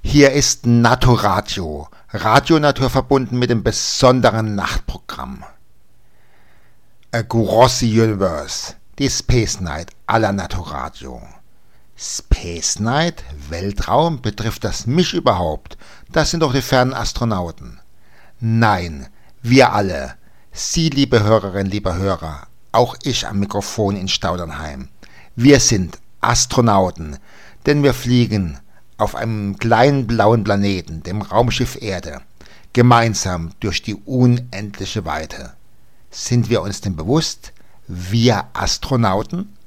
Hier ist Naturadio, Radio Natur verbunden mit dem besonderen Nachtprogramm. A Grossi Universe, die Space Night aller Naturadio. Space Night, Weltraum, betrifft das mich überhaupt? Das sind doch die fernen Astronauten. Nein, wir alle, Sie, liebe Hörerinnen, lieber Hörer, auch ich am Mikrofon in Staudernheim. Wir sind Astronauten, denn wir fliegen auf einem kleinen blauen Planeten, dem Raumschiff Erde, gemeinsam durch die unendliche Weite. Sind wir uns denn bewusst, wir Astronauten?